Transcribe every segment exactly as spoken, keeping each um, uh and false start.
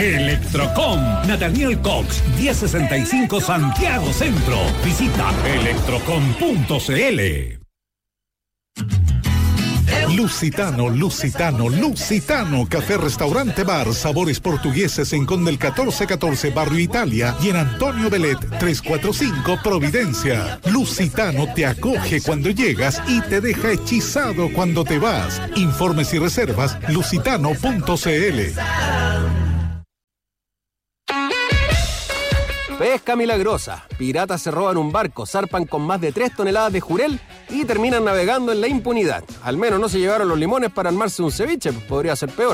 Electrocom, Nathaniel Cox, diez sesenta y cinco Santiago Centro. Visita electrocom punto cl. Lusitano, Lusitano, Lusitano, café, restaurante, bar, sabores portugueses en Conde el catorce catorce, Barrio Italia, y en Antonio Belet trescientos cuarenta y cinco, Providencia. Lusitano te acoge cuando llegas y te deja hechizado cuando te vas. Informes y reservas, lusitano punto cl. Pesca milagrosa. Piratas se roban un barco, zarpan con más de tres toneladas de jurel y terminan navegando en la impunidad. Al menos no se llevaron los limones para armarse un ceviche, pues podría ser peor.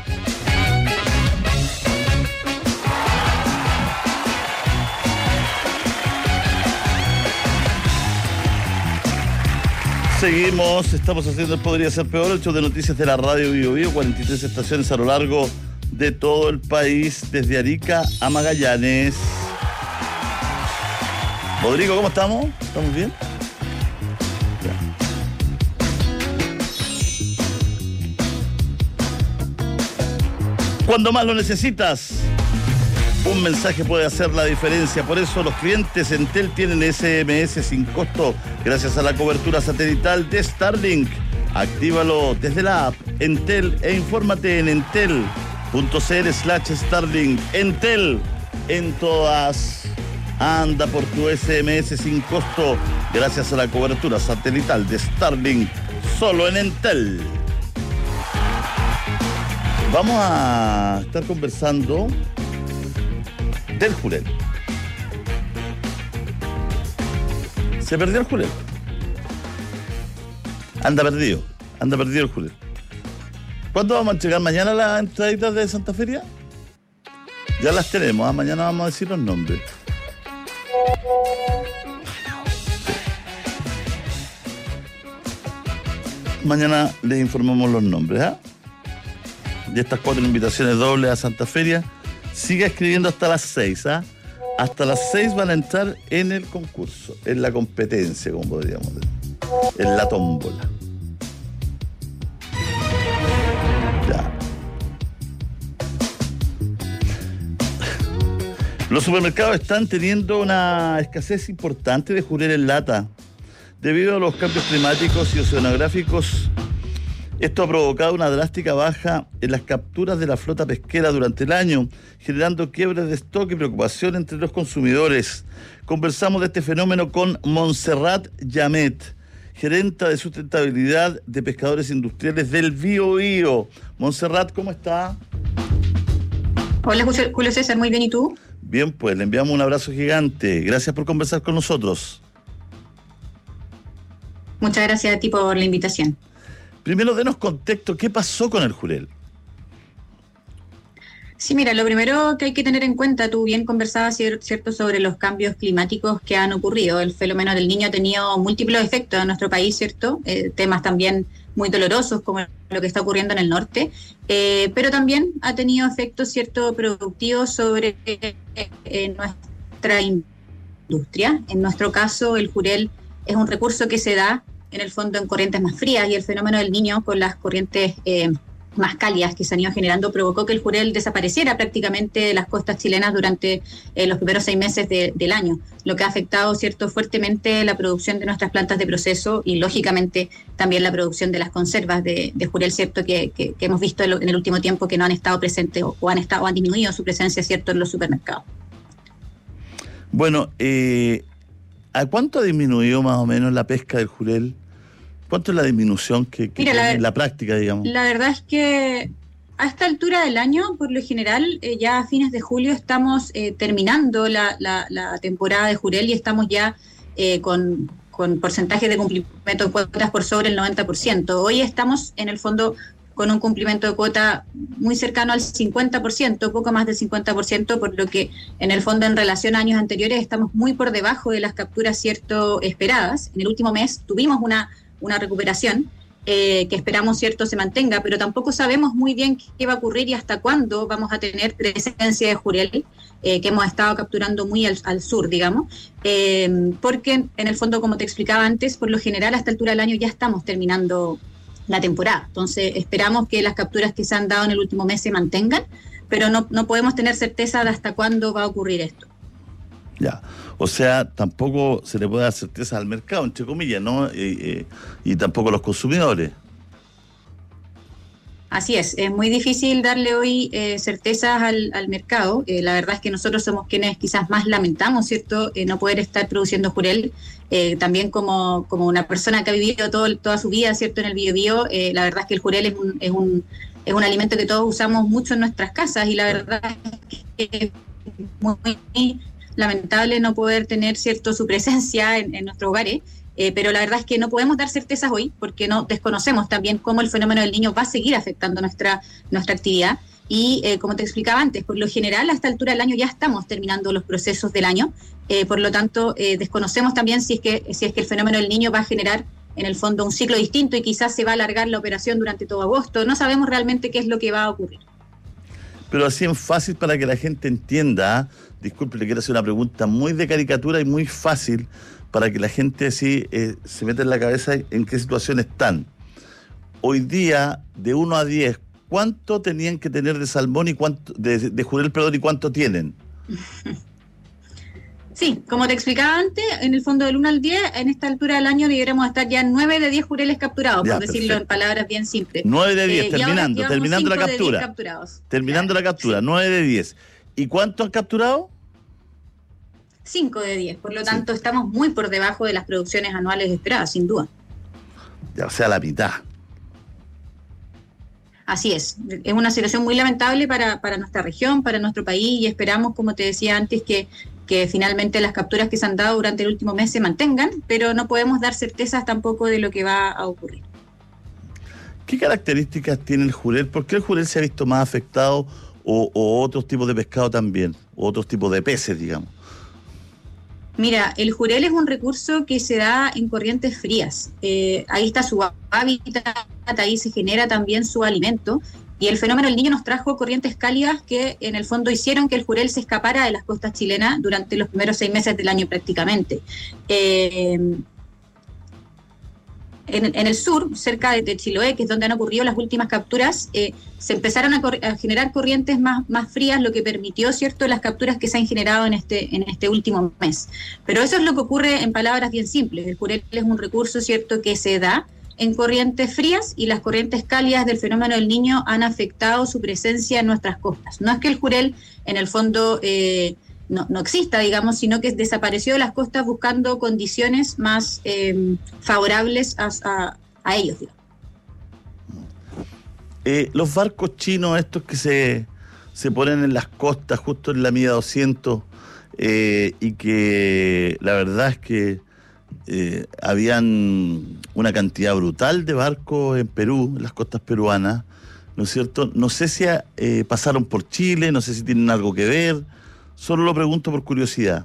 Seguimos, estamos haciendo el Podría Ser Peor, el show de noticias de la radio Bio Bio, cuarenta y tres estaciones a lo largo de todo el país, desde Arica a Magallanes. Rodrigo, ¿cómo estamos? ¿Estamos bien? Ya. Cuando más lo necesitas, un mensaje puede hacer la diferencia. Por eso los clientes Entel tienen ese eme ese sin costo gracias a la cobertura satelital de Starlink. Actívalo desde la app Entel e infórmate en entel punto cl slash Starlink. Entel, en todas. Anda por tu ese eme ese sin costo gracias a la cobertura satelital de Starlink, solo en Entel. Vamos a estar conversando del jurel. Se perdió el jurel. Anda perdido, anda perdido el jurel. ¿Cuándo vamos a entregar? ¿Mañana las entraditas de Santa Feria? Ya las tenemos, ¿eh? Mañana vamos a decir los nombres. Mañana les informamos los nombres, ¿ah? ¿eh? De estas cuatro invitaciones dobles a Santa Feria. Siga escribiendo hasta las seis, ¿ah? ¿eh? Hasta las seis van a entrar en el concurso, en la competencia, como podríamos decir, en la tómbola. Ya. Los supermercados están teniendo una escasez importante de jurel en lata. Debido a los cambios climáticos y oceanográficos, esto ha provocado una drástica baja en las capturas de la flota pesquera durante el año, generando quiebres de stock y preocupación entre los consumidores. Conversamos de este fenómeno con Montserrat Llamet, gerenta de sustentabilidad de pescadores industriales del Bio Bio. Montserrat, ¿cómo está? Hola, Julio César, muy bien, ¿y tú? Bien, pues le enviamos un abrazo gigante. Gracias por conversar con nosotros. Muchas gracias a ti por la invitación. Primero, denos contexto, ¿qué pasó con el jurel? Sí, mira, lo primero que hay que tener en cuenta, tú bien conversabas, ¿cierto?, sobre los cambios climáticos que han ocurrido. El fenómeno del Niño ha tenido múltiples efectos en nuestro país, ¿cierto? Eh, temas también muy dolorosos, como lo que está ocurriendo en el norte, eh, pero también ha tenido efectos, ¿cierto?, productivos sobre eh, nuestra industria. En nuestro caso, el jurel es un recurso que se da en el fondo en corrientes más frías, y el fenómeno del Niño con las corrientes eh, más cálidas que se han ido generando provocó que el jurel desapareciera prácticamente de las costas chilenas durante eh, los primeros seis meses de, del año, lo que ha afectado, cierto, fuertemente la producción de nuestras plantas de proceso y lógicamente también la producción de las conservas de, de jurel, cierto, que, que, que hemos visto en el último tiempo que no han estado presentes o, o han estado o han disminuido su presencia, cierto, en los supermercados. Bueno, eh, ¿a cuánto ha disminuido más o menos la pesca del jurel? ¿Cuánto es la disminución que, que Mira, la, en la práctica, digamos? La verdad es que a esta altura del año, por lo general, eh, ya a fines de julio estamos eh, terminando la, la, la temporada de jurel y estamos ya eh, con, con porcentajes de cumplimiento de cuotas por sobre el noventa por ciento. Hoy estamos, en el fondo, con un cumplimiento de cuota muy cercano al cincuenta por ciento, poco más del cincuenta por ciento, por lo que en el fondo en relación a años anteriores estamos muy por debajo de las capturas, cierto, esperadas. En el último mes tuvimos una una recuperación eh, que esperamos, cierto, se mantenga, pero tampoco sabemos muy bien qué va a ocurrir y hasta cuándo vamos a tener presencia de jurel, eh, que hemos estado capturando muy al, al sur, digamos, eh, porque en el fondo, como te explicaba antes, por lo general a esta altura del año ya estamos terminando la temporada, entonces esperamos que las capturas que se han dado en el último mes se mantengan, pero no, no podemos tener certeza de hasta cuándo va a ocurrir esto. Ya, o sea, tampoco se le puede dar certeza al mercado, entre comillas, ¿no? Eh, eh, y tampoco a los consumidores. Así es, es muy difícil darle hoy eh, certezas al, al mercado. Eh, la verdad es que nosotros somos quienes quizás más lamentamos, ¿cierto?, eh, no poder estar produciendo jurel. Eh, también como, como una persona que ha vivido todo, toda su vida, ¿cierto?, en el Biobío, eh, la verdad es que el jurel es un, es, un, es un alimento que todos usamos mucho en nuestras casas y la verdad es que es muy lamentable no poder tener, ¿cierto?, su presencia en, en nuestros hogares. Eh, pero la verdad es que no podemos dar certezas hoy porque no desconocemos también cómo el fenómeno del Niño va a seguir afectando nuestra, nuestra actividad. Y eh, como te explicaba antes, por lo general a esta altura del año ya estamos terminando los procesos del año, eh, por lo tanto eh, desconocemos también si es, que, si es que el fenómeno del Niño va a generar en el fondo un ciclo distinto y quizás se va a alargar la operación durante todo agosto. No sabemos realmente qué es lo que va a ocurrir. Pero así es fácil para que la gente entienda, disculpe, le quiero hacer una pregunta muy de caricatura y muy fácil, para que la gente sí eh, se meta en la cabeza en qué situación están. Hoy día, de uno a diez, ¿cuánto tenían que tener de salmón y cuánto, de, de jurel, perdón, y cuánto tienen? Sí, como te explicaba antes, en el fondo del uno al diez, en esta altura del año deberíamos estar ya en nueve de diez jureles capturados, Ya, por decirlo perfecto. en palabras bien simples. nueve de diez, Eh, y terminando, ahora terminando la llevamos cinco de diez captura. capturados. Terminando Claro, la captura, sí. nueve de diez. ¿Y cuánto han capturado? cinco de diez, por lo Sí. tanto estamos muy por debajo de las producciones anuales esperadas, sin duda. Ya, o sea, la mitad. Así es, es una situación muy lamentable para, para nuestra región, para nuestro país y esperamos, como te decía antes, que, que finalmente las capturas que se han dado durante el último mes se mantengan, pero no podemos dar certezas tampoco de lo que va a ocurrir. ¿Qué características tiene el jurel? ¿Por qué el jurel se ha visto más afectado o, o otros tipos de pescado también? O otros tipos de peces, digamos. Mira, el jurel es un recurso que se da en corrientes frías. Eh, ahí está su hábitat, ahí se genera también su alimento. Y el fenómeno del Niño nos trajo corrientes cálidas que en el fondo hicieron que el jurel se escapara de las costas chilenas durante los primeros seis meses del año prácticamente. Eh, En, en el sur, cerca de, de Chiloé, que es donde han ocurrido las últimas capturas, eh, se empezaron a, cor- a generar corrientes más, más frías, lo que permitió, ¿cierto?, las capturas que se han generado en este, en este último mes. Pero eso es lo que ocurre en palabras bien simples. El jurel es un recurso, ¿cierto?, que se da en corrientes frías y las corrientes cálidas del fenómeno del Niño han afectado su presencia en nuestras costas. No es que el jurel, en el fondo, eh, No, no exista, digamos, sino que desapareció de las costas buscando condiciones más eh, favorables a, a, a ellos, digamos. Eh, los barcos chinos, estos que se, se ponen en las costas, justo en la milla doscientos, eh, y que la verdad es que eh, habían una cantidad brutal de barcos en Perú, en las costas peruanas, ¿no es cierto? No sé si eh, pasaron por Chile, no sé si tienen algo que ver. Solo lo pregunto por curiosidad.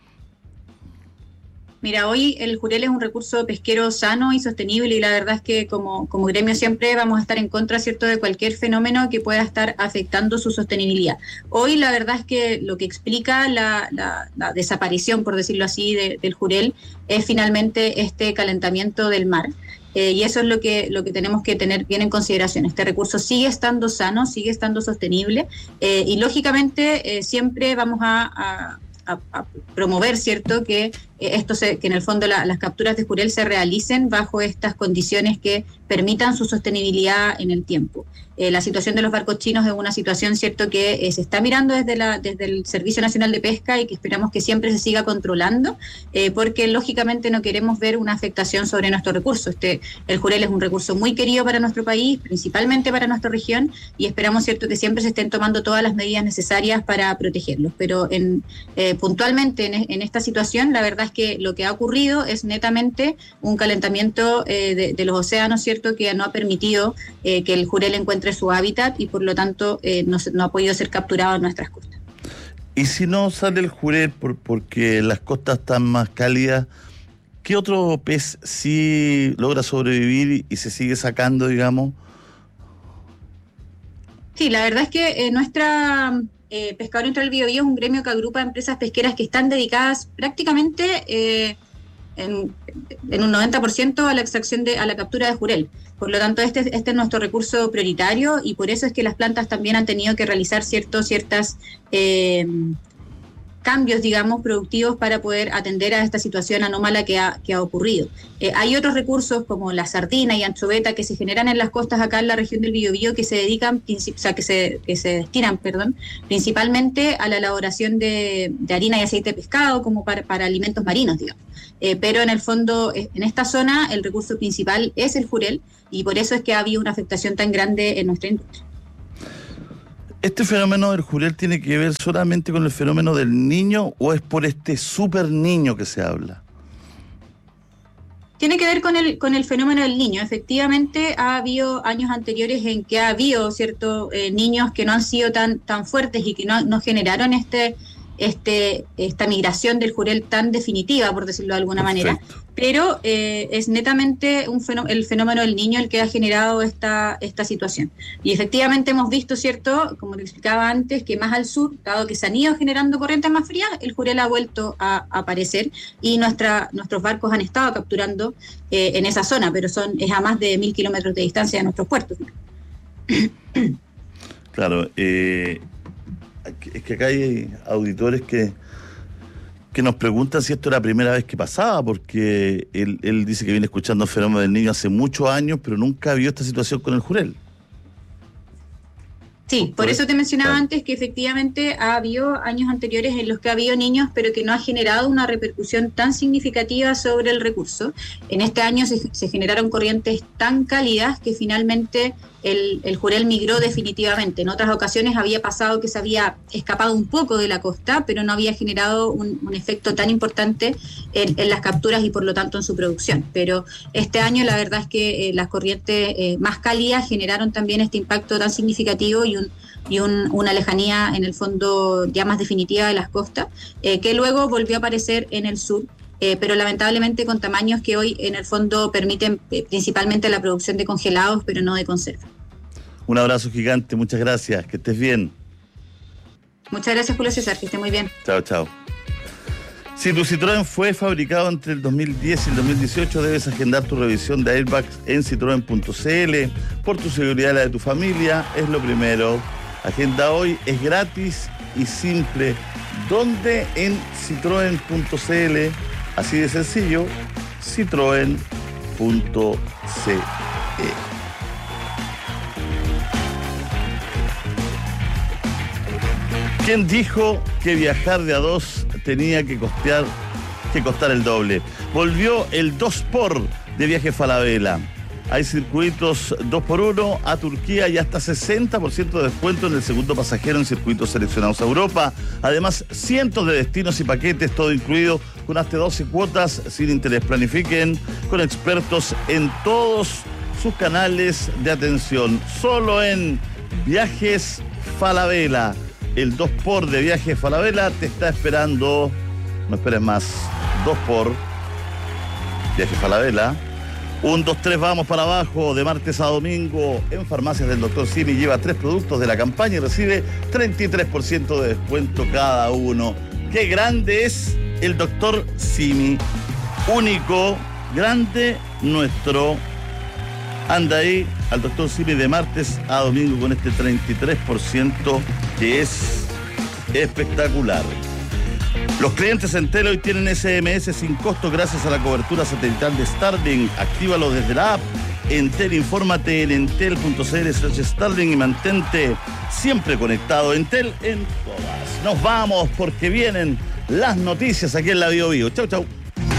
Mira, hoy el jurel es un recurso pesquero sano y sostenible y la verdad es que como, como gremio siempre vamos a estar en contra, ¿cierto?, de cualquier fenómeno que pueda estar afectando su sostenibilidad. Hoy la verdad es que lo que explica la, la, la desaparición, por decirlo así, de, del jurel es finalmente este calentamiento del mar. Eh, y eso es lo que, lo que tenemos que tener bien en consideración. Este recurso sigue estando sano, sigue estando sostenible eh, y lógicamente eh, siempre vamos a, a, a promover, ¿cierto?, que eh, esto se, que en el fondo la, las capturas de jurel se realicen bajo estas condiciones que permitan su sostenibilidad en el tiempo. Eh, la situación de los barcos chinos es una situación, cierto, que eh, se está mirando desde, la, desde el Servicio Nacional de Pesca y que esperamos que siempre se siga controlando, eh, porque lógicamente no queremos ver una afectación sobre nuestro recurso. Este, el jurel es un recurso muy querido para nuestro país, principalmente para nuestra región, y esperamos, cierto, que siempre se estén tomando todas las medidas necesarias para protegerlos. Pero en, eh, puntualmente en, en esta situación, la verdad es que lo que ha ocurrido es netamente un calentamiento eh, de, de los océanos, cierto, que no ha permitido eh, que el jurel encuentre su hábitat y por lo tanto eh, no, no ha podido ser capturado en nuestras costas. Y si no sale el jurel por, porque las costas están más cálidas, ¿qué otro pez sí logra sobrevivir y se sigue sacando, digamos? Sí, la verdad es que eh, nuestra eh, Pescadores Industrial del Biobío es un gremio que agrupa empresas pesqueras que están dedicadas prácticamente eh, en, en un noventa por ciento a la extracción de, a la captura de jurel. Por lo tanto, este, este es nuestro recurso prioritario y por eso es que las plantas también han tenido que realizar ciertos, ciertas eh, cambios, digamos, productivos para poder atender a esta situación anómala que ha, que ha ocurrido. Eh, hay otros recursos como la sardina y anchoveta que se generan en las costas acá en la región del Biobío que se dedican, o sea, que se, que se destinan, perdón, principalmente a la elaboración de, de harina y aceite de pescado como para, para alimentos marinos, digamos. Eh, pero en el fondo, en esta zona, el recurso principal es el jurel y por eso es que ha habido una afectación tan grande en nuestra industria. ¿Este fenómeno del jurel tiene que ver solamente con el fenómeno del niño o es por este super niño que se habla? Tiene que ver con el con el fenómeno del niño. Efectivamente, ha habido años anteriores en que ha habido ciertos eh, niños que no han sido tan tan fuertes y que no, no generaron este este esta migración del jurel tan definitiva, por decirlo de alguna Perfecto. manera. Pero eh, es netamente un fenó- el fenómeno del niño el que ha generado esta esta situación. Y efectivamente hemos visto, ¿cierto?, como te explicaba antes, que más al sur, dado que se han ido generando corrientes más frías, el jurel ha vuelto a, a aparecer y nuestra nuestros barcos han estado capturando eh, en esa zona, pero son es a más de mil kilómetros de distancia de nuestros puertos. Claro, eh, es que acá hay auditores que que nos preguntan si esto era la primera vez que pasaba, porque él, él dice que viene escuchando el fenómeno del niño hace muchos años, pero nunca vio esta situación con el jurel. Sí, por eso te mencionaba claro. antes que efectivamente ha habido años anteriores en los que ha habido niños, pero que no ha generado una repercusión tan significativa sobre el recurso. En este año se, se generaron corrientes tan cálidas que finalmente el, el jurel migró definitivamente. En otras ocasiones había pasado que se había escapado un poco de la costa, pero no había generado un, un efecto tan importante en, en las capturas y por lo tanto en su producción. Pero este año la verdad es que eh, las corrientes eh, más cálidas generaron también este impacto tan significativo y Un, y un, una lejanía en el fondo ya más definitiva de las costas, eh, que luego volvió a aparecer en el sur, eh, pero lamentablemente con tamaños que hoy en el fondo permiten eh, principalmente la producción de congelados, pero no de conserva. Un abrazo gigante, muchas gracias, que estés bien. Muchas gracias, Julio César, que esté muy bien. Chao, chao. Si tu Citroën fue fabricado entre el dos mil diez y el dos mil dieciocho, debes agendar tu revisión de airbags en citroen punto c l. Por tu seguridad y la de tu familia, es lo primero. Agenda hoy, es gratis y simple. ¿Dónde? En citroen punto c l. Así de sencillo, citroen punto c l. ¿Quién dijo que viajar de a dos tenía que costear, que costar el doble? Volvió el dos por de Viaje Falabella. Hay circuitos dos por uno a Turquía y hasta sesenta por ciento de descuento en el segundo pasajero en circuitos seleccionados a Europa. Además, cientos de destinos y paquetes, todo incluido, con hasta doce cuotas sin interés. Planifiquen con expertos en todos sus canales de atención. Solo en Viajes Falabella. El dos por de Viaje Falabella te está esperando. No esperes más. dos por Viaje Falabella. Un, dos, tres, vamos para abajo. De martes a domingo en farmacias del doctor Simi. Lleva tres productos de la campaña y recibe treinta y tres por ciento de descuento cada uno. ¡Qué grande es el doctor Simi! Único, grande, nuestro. Anda ahí al doctor Simi de martes a domingo con este treinta y tres por ciento que es espectacular. Los clientes Entel hoy tienen ese eme ese sin costo gracias a la cobertura satelital de Starlink. Actívalo desde la app Entel. Infórmate en entel punto c l slash Starlink y mantente siempre conectado. Entel en todas. Nos vamos porque vienen las noticias aquí en la Bio Bio. Chau, chau.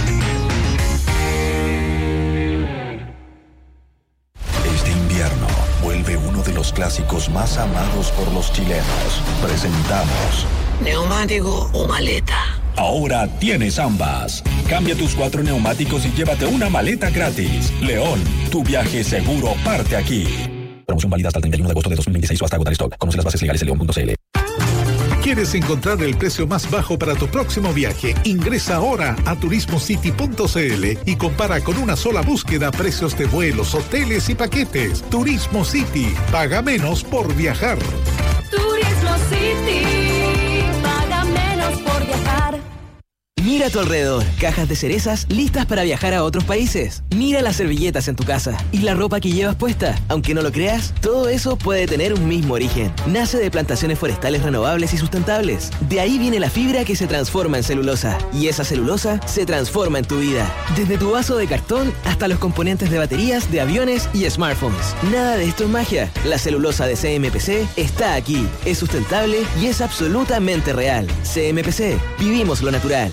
Vuelve uno de los clásicos más amados por los chilenos. Presentamos ¿neumático o maleta? Ahora tienes ambas. Cambia tus cuatro neumáticos y llévate una maleta gratis. León, tu viaje seguro parte aquí. Promoción válida hasta el treinta y uno de agosto de dos mil veintiséis o hasta agotar stock. Conoce las bases legales en león punto c l. ¿Quieres encontrar el precio más bajo para tu próximo viaje? Ingresa ahora a turismo city punto c l y compara con una sola búsqueda precios de vuelos, hoteles y paquetes. Turismo City. Paga menos por viajar. Turismo City. Paga menos por viajar. Mira Mira a tu alrededor, cajas de cerezas listas para viajar a otros países. Mira las servilletas en tu casa y la ropa que llevas puesta. Aunque no lo creas, todo eso puede tener un mismo origen. Nace de plantaciones forestales renovables y sustentables. De ahí viene la fibra que se transforma en celulosa. Y esa celulosa se transforma en tu vida. Desde tu vaso de cartón hasta los componentes de baterías de aviones y smartphones. Nada de esto es magia. La celulosa de C M P C está aquí. Es sustentable y es absolutamente real. C M P C. Vivimos lo natural.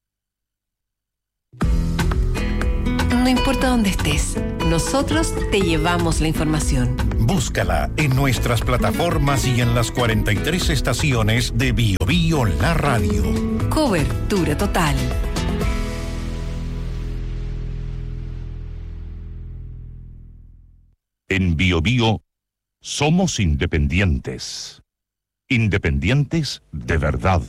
No importa dónde estés, nosotros te llevamos la información. Búscala en nuestras plataformas y en las cuarenta y tres estaciones de Bio Bio La Radio. Cobertura total. En Bio Bio somos independientes. Independientes de verdad.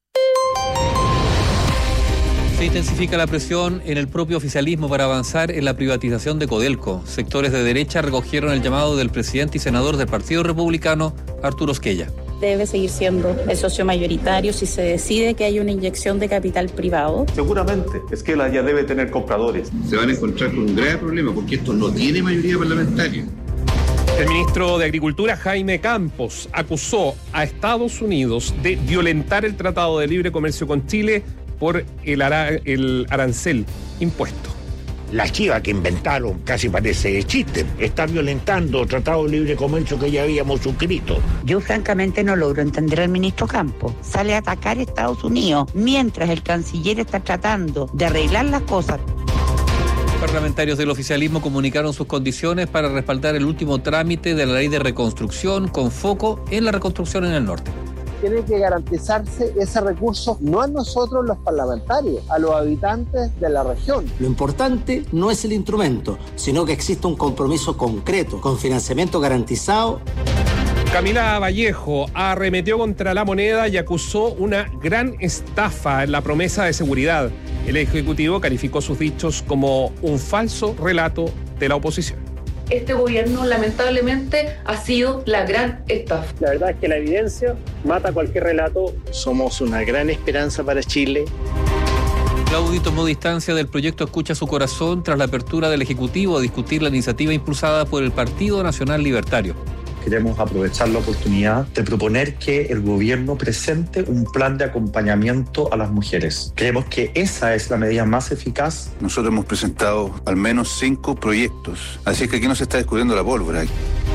Se intensifica la presión en el propio oficialismo para avanzar en la privatización de Codelco. Sectores de derecha recogieron el llamado del presidente y senador del Partido Republicano, Arturo Esquella. Debe seguir siendo el socio mayoritario si se decide que hay una inyección de capital privado. Seguramente, Esquella ya debe tener compradores. Se van a encontrar con un grave problema porque esto no tiene mayoría parlamentaria. El ministro de Agricultura, Jaime Campos, acusó a Estados Unidos de violentar el Tratado de Libre Comercio con Chile por el, ara el arancel impuesto. La chiva que inventaron casi parece de chiste. Está violentando el Tratado de Libre Comercio que ya habíamos suscrito. Yo francamente no logro entender al ministro Campos. Sale a atacar a Estados Unidos mientras el canciller está tratando de arreglar las cosas. Parlamentarios del oficialismo comunicaron sus condiciones para respaldar el último trámite de la ley de reconstrucción con foco en la reconstrucción en el norte. Tiene que garantizarse ese recurso no a nosotros los parlamentarios, a los habitantes de la región. Lo importante no es el instrumento, sino que existe un compromiso concreto, con financiamiento garantizado. Camila Vallejo arremetió contra la moneda y acusó una gran estafa en la promesa de seguridad. El Ejecutivo calificó sus dichos como un falso relato de la oposición. Este gobierno lamentablemente ha sido la gran estafa. La verdad es que la evidencia mata cualquier relato. Somos una gran esperanza para Chile. Claudio tomó distancia del proyecto Escucha su Corazón tras la apertura del Ejecutivo a discutir la iniciativa impulsada por el Partido Nacional Libertario. Queremos aprovechar la oportunidad de proponer que el gobierno presente un plan de acompañamiento a las mujeres. Creemos que esa es la medida más eficaz. Nosotros hemos presentado al menos cinco proyectos, así que aquí no se está descubriendo la pólvora.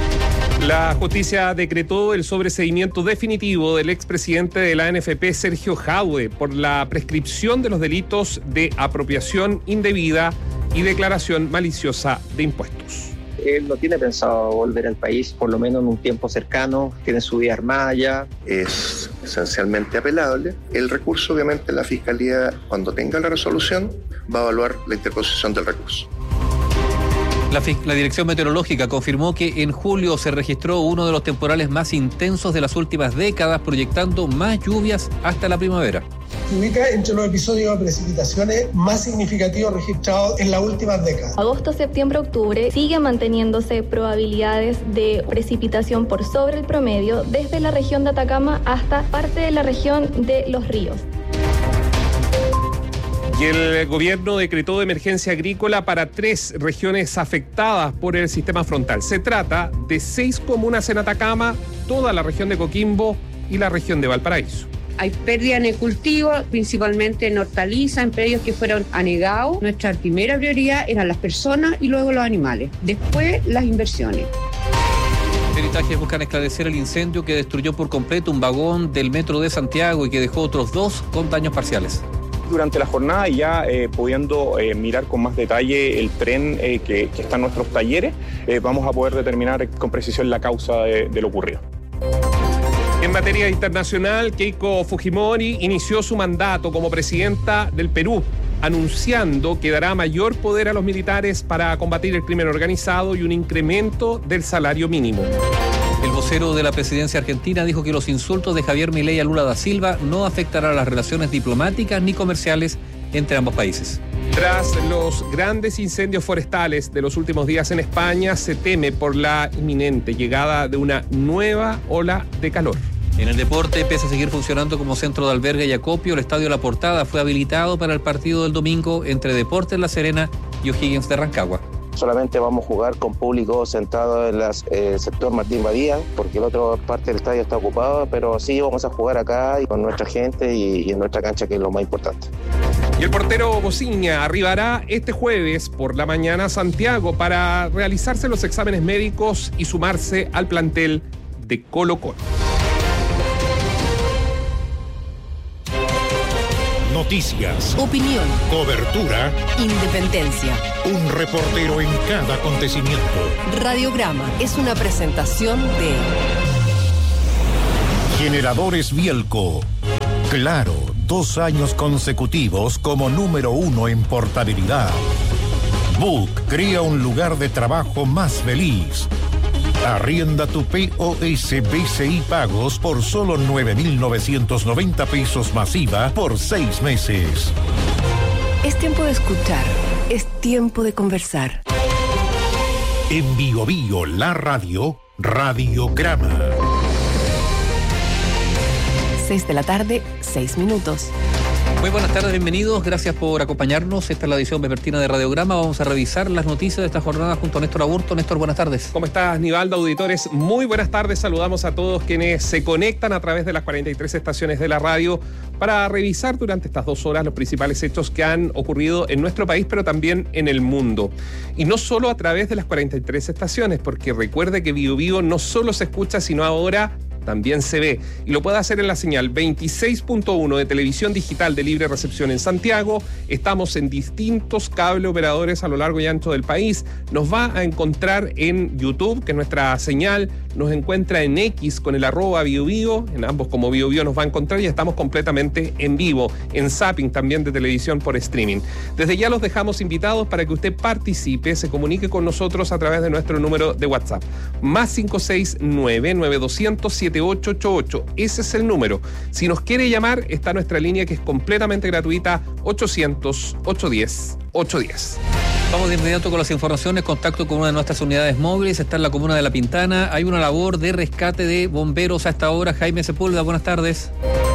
La justicia decretó el sobreseimiento definitivo del expresidente de la A N F P, Sergio Jadue, por la prescripción de los delitos de apropiación indebida y declaración maliciosa de impuestos. Él no tiene pensado volver al país, por lo menos en un tiempo cercano, tiene su vida armada ya. Es esencialmente apelable. El recurso, obviamente, la Fiscalía, cuando tenga la resolución, va a evaluar la interposición del recurso. La, la Dirección Meteorológica confirmó que en julio se registró uno de los temporales más intensos de las últimas décadas, proyectando más lluvias hasta la primavera. Se ubica entre los episodios de precipitaciones más significativos registrados en las últimas décadas. Agosto, septiembre, octubre siguen manteniéndose probabilidades de precipitación por sobre el promedio desde la región de Atacama hasta parte de la región de Los Ríos. Y el gobierno decretó de emergencia agrícola para tres regiones afectadas por el sistema frontal. Se trata de seis comunas en Atacama, toda la región de Coquimbo y la región de Valparaíso. Hay pérdida en el cultivo, principalmente en hortalizas, en predios que fueron anegados. Nuestra primera prioridad eran las personas y luego los animales. Después, las inversiones. Peritajes buscan esclarecer el incendio que destruyó por completo un vagón del metro de Santiago y que dejó otros dos con daños parciales. Durante la jornada, ya eh, pudiendo eh, mirar con más detalle el tren eh, que, que está en nuestros talleres, eh, vamos a poder determinar con precisión la causa de, de lo ocurrido. En materia internacional, Keiko Fujimori inició su mandato como presidenta del Perú, anunciando que dará mayor poder a los militares para combatir el crimen organizado y un incremento del salario mínimo. El vocero de la presidencia argentina dijo que los insultos de Javier Milei a Lula da Silva no afectarán las relaciones diplomáticas ni comerciales entre ambos países. Tras los grandes incendios forestales de los últimos días en España, se teme por la inminente llegada de una nueva ola de calor. En el deporte, pese a seguir funcionando como centro de albergue y acopio, el Estadio La Portada fue habilitado para el partido del domingo entre Deportes La Serena y O'Higgins de Rancagua. Solamente vamos a jugar con público sentado en el eh, sector Martín Badía, porque la otra parte del estadio está ocupada, pero sí vamos a jugar acá y con nuestra gente y, y en nuestra cancha, que es lo más importante. Y el portero Bociña arribará este jueves por la mañana a Santiago para realizarse los exámenes médicos y sumarse al plantel de Colo-Colo. Noticias, opinión, cobertura, independencia. Un reportero en cada acontecimiento. Radiograma es una presentación de Generadores Bielco. Claro, dos años consecutivos como número uno en portabilidad. Book crea un lugar de trabajo más feliz. Arrienda tu P O S B C I Pagos por solo nueve mil novecientos noventa pesos masiva por seis meses. Es tiempo de escuchar, es tiempo de conversar. En Bio Bio, la radio, Radiograma. Seis de la tarde, seis minutos. Muy buenas tardes, bienvenidos, gracias por acompañarnos. Esta es la edición vespertina de Radiograma. Vamos a revisar las noticias de esta jornada junto a Néstor Aburto. Néstor, buenas tardes. ¿Cómo estás, Nivaldo, auditores? Muy buenas tardes, saludamos a todos quienes se conectan a través de las cuarenta y tres estaciones de la radio para revisar durante estas dos horas los principales hechos que han ocurrido en nuestro país, pero también en el mundo. Y no solo a través de las cuarenta y tres estaciones, porque recuerde que Bio Bio no solo se escucha, sino ahora también se ve, y lo puede hacer en la señal veintiséis punto uno de televisión digital de libre recepción en Santiago. Estamos en distintos cable operadores a lo largo y ancho del país. Nos va a encontrar en YouTube, que es nuestra señal. Nos encuentra en X con el arroba Bio Bio, en ambos como Bio Bio nos va a encontrar, y estamos completamente en vivo, en Zapping también de televisión por streaming. Desde ya los dejamos invitados para que usted participe, se comunique con nosotros a través de nuestro número de WhatsApp, más cinco seis nueve, nueve dos cero cero, siete ocho ocho ocho. Ese es el número. Si nos quiere llamar, está nuestra línea que es completamente gratuita, ochocientos, ochocientos diez, ochocientos diez. Vamos de inmediato con las informaciones. Contacto con una de nuestras unidades móviles. Está en la comuna de La Pintana. Hay una labor de rescate de bomberos a esta hora. Jaime Sepúlveda, buenas tardes.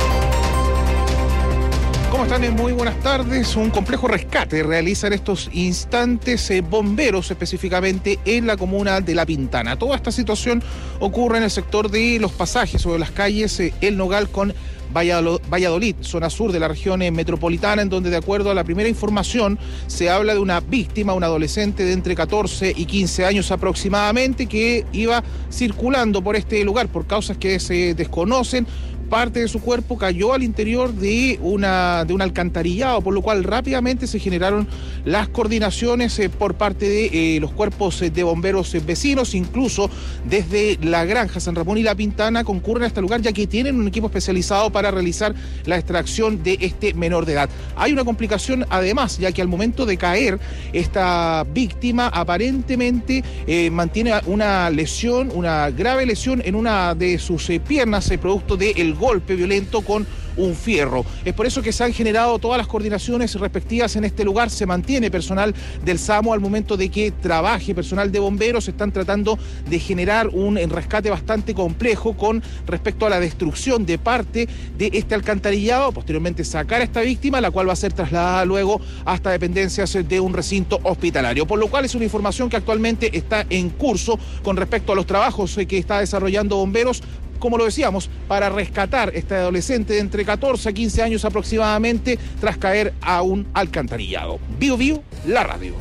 ¿Cómo están? Muy buenas tardes. Un complejo rescate realiza en estos instantes eh, bomberos, específicamente en la comuna de La Pintana. Toda esta situación ocurre en el sector de los pasajes o de las calles eh, El Nogal con Valladolid, zona sur de la región metropolitana, en donde, de acuerdo a la primera información, se habla de una víctima, una adolescente de entre catorce y quince años aproximadamente, que iba circulando por este lugar por causas que se desconocen. Parte de su cuerpo cayó al interior de una de un alcantarillado, por lo cual rápidamente se generaron las coordinaciones eh, por parte de eh, los cuerpos eh, de bomberos eh, vecinos. Incluso desde la granja San Ramón y La Pintana concurren a este lugar, ya que tienen un equipo especializado para realizar la extracción de este menor de edad. Hay una complicación además, ya que al momento de caer, esta víctima aparentemente eh, mantiene una lesión, una grave lesión en una de sus eh, piernas, eh, producto del golpe violento con un fierro. Es por eso que se han generado todas las coordinaciones respectivas en este lugar. Se mantiene personal del SAMU al momento de que trabaje personal de bomberos. Están tratando de generar un rescate bastante complejo con respecto a la destrucción de parte de este alcantarillado. Posteriormente sacar a esta víctima, la cual va a ser trasladada luego hasta dependencias de un recinto hospitalario. Por lo cual es una información que actualmente está en curso con respecto a los trabajos que está desarrollando bomberos, como lo decíamos, para rescatar a este adolescente de entre catorce a quince años aproximadamente tras caer a un alcantarillado. Bio Bio, la radio.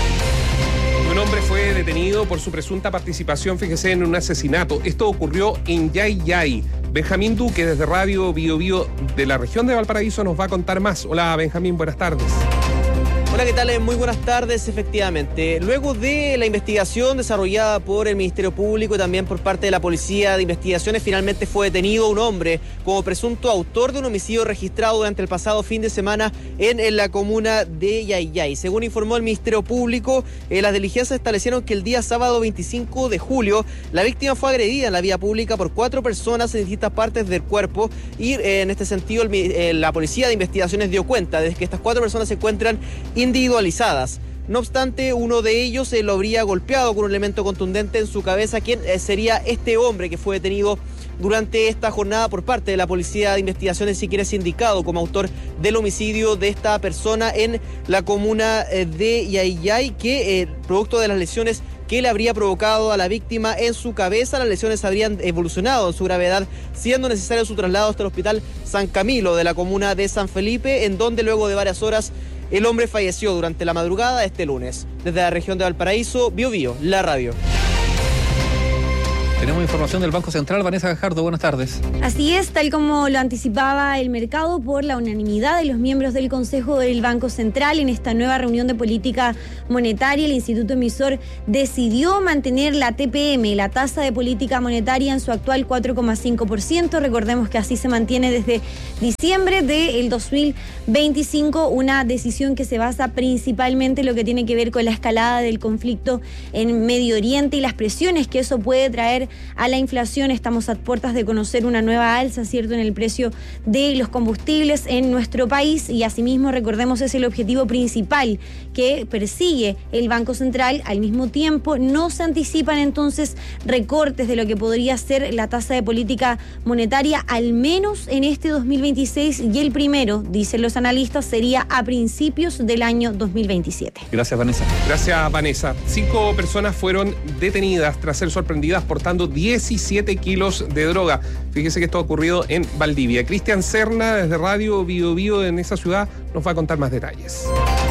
Un hombre fue detenido por su presunta participación, fíjese, en un asesinato. Esto ocurrió en Yayay. Benjamín Duque, desde Radio Bio Bio de la región de Valparaíso, nos va a contar más. Hola, Benjamín, buenas tardes. Hola, ¿qué tal? Muy buenas tardes, efectivamente. Luego de la investigación desarrollada por el Ministerio Público y también por parte de la Policía de Investigaciones, finalmente fue detenido un hombre como presunto autor de un homicidio registrado durante el pasado fin de semana en, en la comuna de Yayay. Según informó el Ministerio Público, eh, las diligencias establecieron que el día sábado veinticinco de julio la víctima fue agredida en la vía pública por cuatro personas en distintas partes del cuerpo y eh, en este sentido el, eh, la Policía de Investigaciones dio cuenta de que estas cuatro personas se encuentran individualizadas. No obstante, uno de ellos eh, lo habría golpeado con un elemento contundente en su cabeza, quien eh, sería este hombre que fue detenido durante esta jornada por parte de la Policía de Investigaciones, si quiere ser indicado como autor del homicidio de esta persona en la comuna de Yayay, que eh, producto de las lesiones que le habría provocado a la víctima en su cabeza, las lesiones habrían evolucionado en su gravedad, siendo necesario su traslado hasta el Hospital San Camilo de la comuna de San Felipe, en donde luego de varias horas el hombre falleció durante la madrugada de este lunes. Desde la región de Valparaíso, Bio Bio, la radio. Tenemos información del Banco Central. Vanessa Gajardo, buenas tardes. Así es, tal como lo anticipaba el mercado, por la unanimidad de los miembros del Consejo del Banco Central en esta nueva reunión de política monetaria, el Instituto Emisor decidió mantener la T P M, la tasa de política monetaria, en su actual cuatro coma cinco por ciento. Recordemos que así se mantiene desde diciembre del dos mil veinticinco, una decisión que se basa principalmente en lo que tiene que ver con la escalada del conflicto en Medio Oriente y las presiones que eso puede traer a la inflación. Estamos a puertas de conocer una nueva alza, ¿cierto?, en el precio de los combustibles en nuestro país, y asimismo, recordemos, es el objetivo principal que persigue el Banco Central. Al mismo tiempo, no se anticipan entonces recortes de lo que podría ser la tasa de política monetaria, al menos en este dos mil veintiséis, y el primero, dicen los analistas, sería a principios del año dos mil veintisiete. Gracias, Vanessa. Gracias, Vanessa. Cinco personas fueron detenidas tras ser sorprendidas portando diecisiete kilos de droga. Fíjese que esto ha ocurrido en Valdivia. Cristian Serna, desde Radio Bio Bio en esa ciudad, nos va a contar más detalles.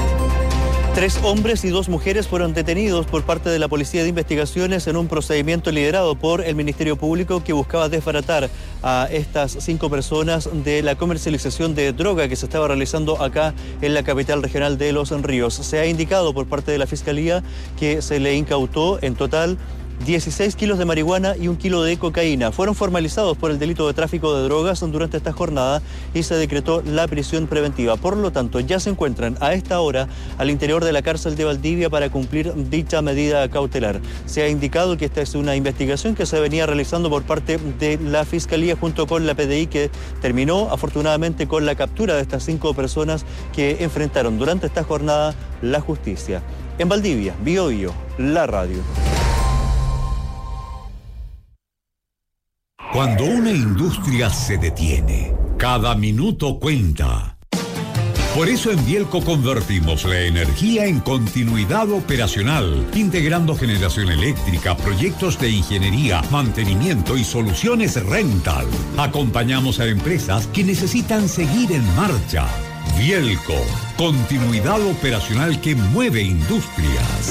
Tres hombres y dos mujeres fueron detenidos por parte de la Policía de Investigaciones en un procedimiento liderado por el Ministerio Público que buscaba desbaratar a estas cinco personas de la comercialización de droga que se estaba realizando acá en la capital regional de Los Ríos. Se ha indicado por parte de la Fiscalía que se le incautó en total dieciséis kilos de marihuana y un kilo de cocaína. Fueron formalizados por el delito de tráfico de drogas durante esta jornada y se decretó la prisión preventiva. Por lo tanto, ya se encuentran a esta hora al interior de la cárcel de Valdivia para cumplir dicha medida cautelar. Se ha indicado que esta es una investigación que se venía realizando por parte de la Fiscalía junto con la P D I, que terminó afortunadamente con la captura de estas cinco personas que enfrentaron durante esta jornada la justicia. En Valdivia, Bio Bio, la radio. Cuando una industria se detiene, cada minuto cuenta. Por eso en Bielco convertimos la energía en continuidad operacional, integrando generación eléctrica, proyectos de ingeniería, mantenimiento y soluciones rental. Acompañamos a empresas que necesitan seguir en marcha. Bielco, continuidad operacional que mueve industrias.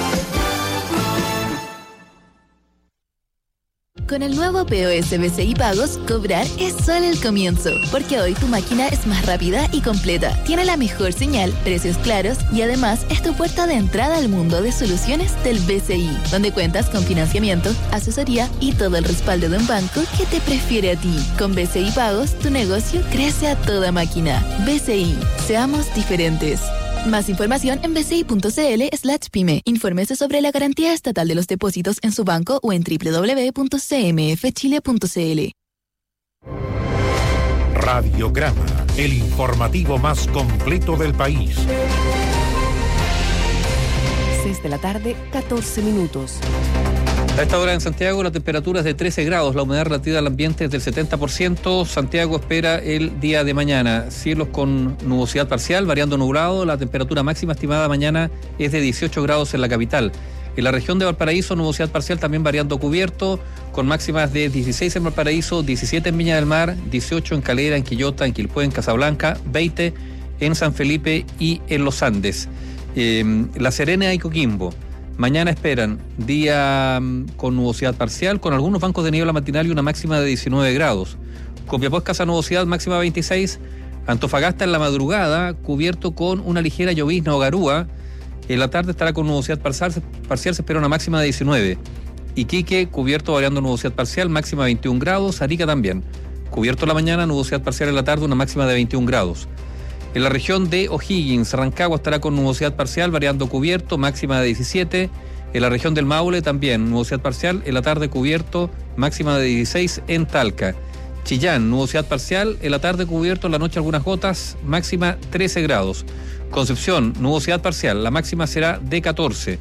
Con el nuevo P O S B C I Pagos, cobrar es solo el comienzo, porque hoy tu máquina es más rápida y completa, tiene la mejor señal, precios claros y además es tu puerta de entrada al mundo de soluciones del B C I, donde cuentas con financiamiento, asesoría y todo el respaldo de un banco que te prefiere a ti. Con B C I Pagos, tu negocio crece a toda máquina. B C I, seamos diferentes. Más información en bci.cl slash pyme. Infórmese sobre la garantía estatal de los depósitos en su banco o en doble u doble u doble u punto c m f chile punto c l. Radiograma, el informativo más completo del país. seis de la tarde, catorce minutos. A esta hora en Santiago la temperatura es de trece grados, la humedad relativa al ambiente es del setenta por ciento. Santiago espera el día de mañana cielos con nubosidad parcial, variando nublado. La temperatura máxima estimada mañana es de dieciocho grados en la capital. En la región de Valparaíso, nubosidad parcial también variando cubierto, con máximas de dieciséis en Valparaíso, diecisiete en Viña del Mar, dieciocho en Calera, en Quillota, en Quilpué, en Casablanca, veinte en San Felipe y en Los Andes. Eh, La Serena y Coquimbo. Mañana esperan día con nubosidad parcial, con algunos bancos de niebla matinal y una máxima de diecinueve grados. Copiapó escasa nubosidad, máxima veintiséis. Antofagasta en la madrugada, cubierto con una ligera llovizna o garúa. En la tarde estará con nubosidad parcial, parcial se espera una máxima de diecinueve. Iquique, cubierto variando nubosidad parcial, máxima veintiún grados. Arica también, cubierto en la mañana, nubosidad parcial en la tarde, una máxima de veintiún grados. En la región de O'Higgins, Rancagua estará con nubosidad parcial, variando cubierto, máxima de diecisiete. En la región del Maule también, nubosidad parcial, en la tarde cubierto, máxima de dieciséis en Talca. Chillán, nubosidad parcial, en la tarde cubierto, en la noche algunas gotas, máxima trece grados. Concepción, nubosidad parcial, la máxima será de catorce.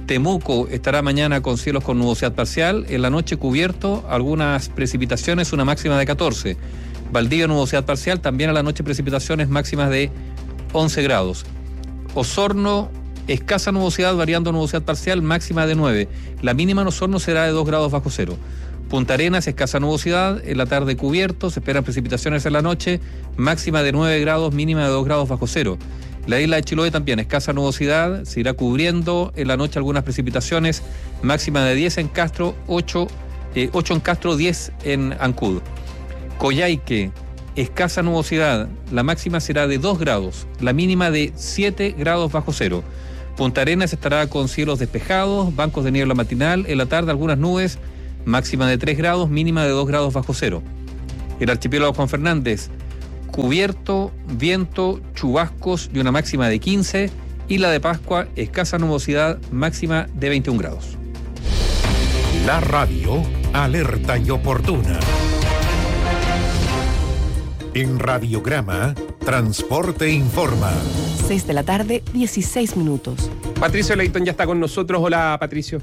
Temuco estará mañana con cielos con nubosidad parcial, en la noche cubierto, algunas precipitaciones, una máxima de catorce. Valdivia, nubosidad parcial, también a la noche precipitaciones máximas de once grados. Osorno, escasa nubosidad, variando nubosidad parcial, máxima de nueve. La mínima en Osorno será de dos grados bajo cero. Punta Arenas, escasa nubosidad, en la tarde cubierto, se esperan precipitaciones en la noche, máxima de nueve grados, mínima de dos grados bajo cero. La isla de Chiloé también, escasa nubosidad, se irá cubriendo en la noche algunas precipitaciones, máxima de diez en Castro, ocho, eh, ocho en Castro, diez en Ancud. Coyhaique, escasa nubosidad, la máxima será de dos grados, la mínima de siete grados bajo cero. Punta Arenas estará con cielos despejados, bancos de niebla matinal, en la tarde algunas nubes, máxima de tres grados, mínima de dos grados bajo cero. El archipiélago Juan Fernández, cubierto, viento, chubascos y una máxima de quince. Isla de Pascua, escasa nubosidad, máxima de veintiún grados. La radio, alerta y oportuna. En Radiograma, Transporte Informa. seis de la tarde, dieciséis minutos. Patricio Leighton ya está con nosotros. Hola, Patricio.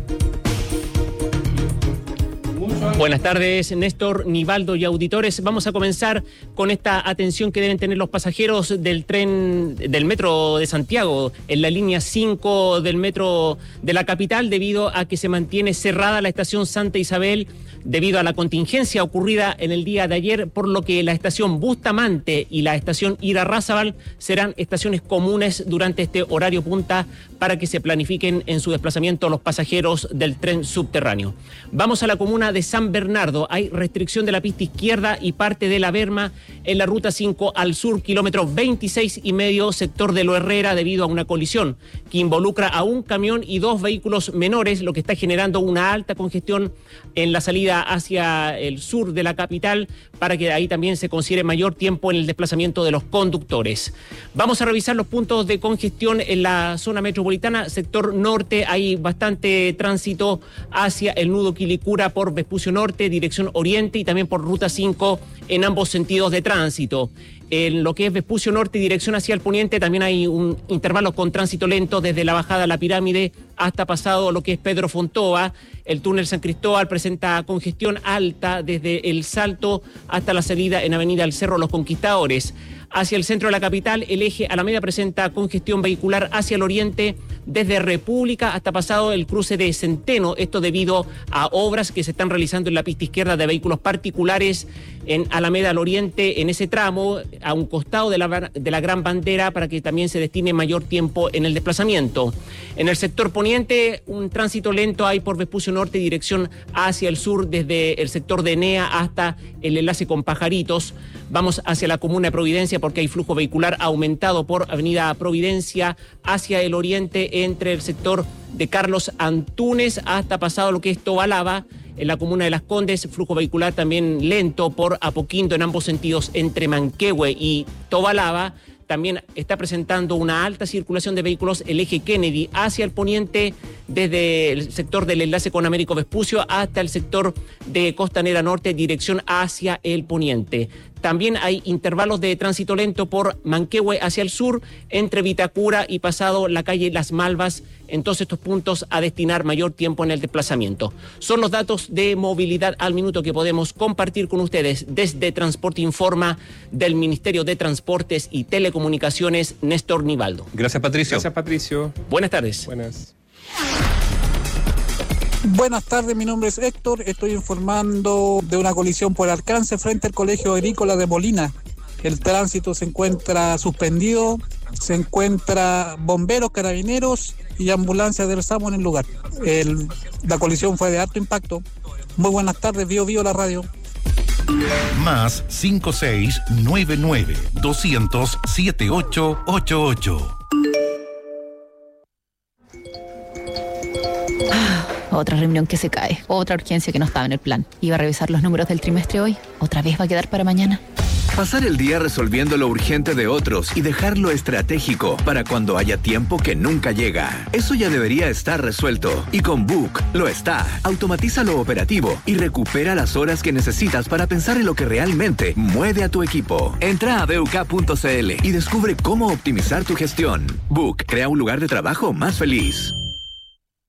Buenas tardes, Néstor, Nivaldo y auditores. Vamos a comenzar con esta atención que deben tener los pasajeros del tren del Metro de Santiago, en la línea cinco del Metro de la capital, debido a que se mantiene cerrada la estación Santa Isabel debido a la contingencia ocurrida en el día de ayer, por lo que la estación Bustamante y la estación Irarrázaval serán estaciones comunes durante este horario punta para que se planifiquen en su desplazamiento los pasajeros del tren subterráneo. Vamos a la comuna de San Bernardo. Hay restricción de la pista izquierda y parte de la berma en la ruta cinco al sur, kilómetro veintiséis y medio, sector de Lo Herrera, debido a una colisión que involucra a un camión y dos vehículos menores, lo que está generando una alta congestión en la salida hacia el sur de la capital, para que ahí también se considere mayor tiempo en el desplazamiento de los conductores. Vamos a revisar los puntos de congestión en la zona metropolitana. Sector norte, hay bastante tránsito hacia el nudo Quilicura por Vespucio Norte, dirección oriente, y también por ruta cinco en ambos sentidos de tránsito. En lo que es Vespucio Norte, dirección hacia el poniente, también hay un intervalo con tránsito lento desde la bajada a la Pirámide hasta pasado lo que es Pedro Fontova. El túnel San Cristóbal presenta congestión alta desde el Salto hasta la salida en Avenida El Cerro Los Conquistadores. Hacia el centro de la capital, el eje Alameda presenta congestión vehicular hacia el oriente desde República hasta pasado el cruce de Centeno, esto debido a obras que se están realizando en la pista izquierda de vehículos particulares en Alameda al oriente, en ese tramo, a un costado de la, de la Gran Bandera, para que también se destine mayor tiempo en el desplazamiento. En el sector poniente, un tránsito lento hay por Vespucio Norte, dirección hacia el sur, desde el sector de Enea hasta el enlace con Pajaritos. Vamos hacia la comuna de Providencia porque hay flujo vehicular aumentado por Avenida Providencia hacia el oriente, entre el sector de Carlos Antunes hasta pasado lo que es Tobalaba. En la comuna de Las Condes, flujo vehicular también lento por Apoquindo en ambos sentidos, entre Manquehue y Tobalaba. También está presentando una alta circulación de vehículos el eje Kennedy hacia el poniente, desde el sector del enlace con Américo Vespucio hasta el sector de Costanera Norte, dirección hacia el poniente. También hay intervalos de tránsito lento por Manquehue hacia el sur, entre Vitacura y pasado la calle Las Malvas, en todos estos puntos a destinar mayor tiempo en el desplazamiento. Son los datos de movilidad al minuto que podemos compartir con ustedes desde Transporte Informa del Ministerio de Transportes y Telecomunicaciones, Néstor Nivaldo. Gracias, Patricio. Gracias, Patricio. Buenas tardes. Buenas. Buenas tardes, mi nombre es Héctor, estoy informando de una colisión por alcance frente al Colegio Agrícola de Molina. El tránsito se encuentra suspendido, se encuentra bomberos, carabineros y ambulancias del SAMU en el lugar. El, la colisión fue de alto impacto. Muy buenas tardes, Bio Bio la radio. Más cinco seis nueve nueve doscientos setenta y ocho ochenta y ocho. Otra reunión que se cae, otra urgencia que no estaba en el plan. Iba a revisar los números del trimestre hoy, otra vez va a quedar para mañana. Pasar el día resolviendo lo urgente de otros y dejar lo estratégico para cuando haya tiempo que nunca llega. Eso ya debería estar resuelto. Y con Book lo está. Automatiza lo operativo y recupera las horas que necesitas para pensar en lo que realmente mueve a tu equipo. Entra a b u k punto c l y descubre cómo optimizar tu gestión. Book crea un lugar de trabajo más feliz.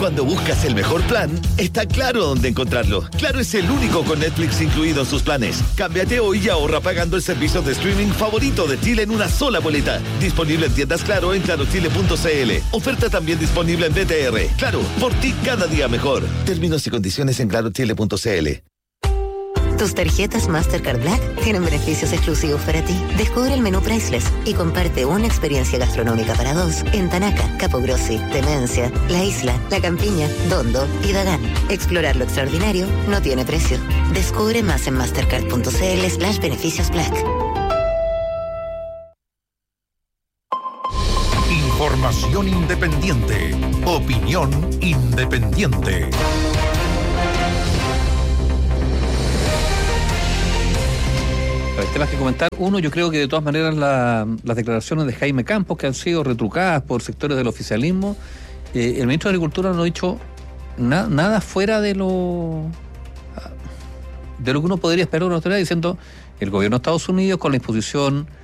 Cuando buscas el mejor plan, está Claro dónde encontrarlo. Claro es el único con Netflix incluido en sus planes. Cámbiate hoy y ahorra pagando el servicio de streaming favorito de Chile en una sola boleta. Disponible en tiendas Claro en claro chile punto c l. Oferta también disponible en B T R. Claro, por ti cada día mejor. Términos y condiciones en claro chile punto c l. Tus tarjetas Mastercard Black tienen beneficios exclusivos para ti. Descubre el menú Priceless y comparte una experiencia gastronómica para dos en Tanaca, Capogrossi, Demencia, La Isla, La Campiña, Dondo y Dagán. Explorar lo extraordinario no tiene precio. Descubre más en mastercard punto c l slash beneficios black. Información independiente. Opinión independiente. Hay temas que comentar. Uno, yo creo que de todas maneras la, las declaraciones de Jaime Campos, que han sido retrucadas por sectores del oficialismo, eh, el ministro de Agricultura no ha dicho na, nada fuera de lo de lo que uno podría esperar de una autoridad, diciendo el gobierno de Estados Unidos con la imposición